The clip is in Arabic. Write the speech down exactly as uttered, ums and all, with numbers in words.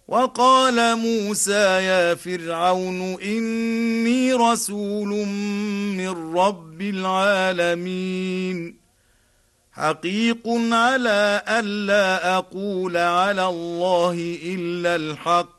وقال موسى يا فرعون إني رسول من رب العالمين حقيق على ألا أقول على الله إلا الحق